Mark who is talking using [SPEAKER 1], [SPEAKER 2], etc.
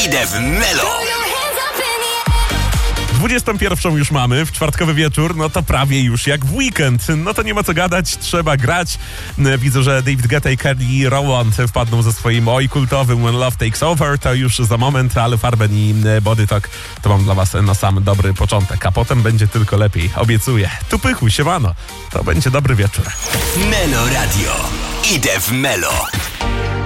[SPEAKER 1] Idę w Melo.
[SPEAKER 2] 21 już mamy, w czwartkowy wieczór, no to prawie już jak w weekend. No to nie ma co gadać, trzeba grać. Widzę, że David Guetta i Kelly Rowland wpadną ze swoim kultowym When Love Takes Over, to już za moment, ale Farben i Body Talk to mam dla was na sam dobry początek, a potem będzie tylko lepiej, obiecuję. Tu Pychu, siemano, to będzie dobry wieczór.
[SPEAKER 1] Melo Radio. Idę w Melo.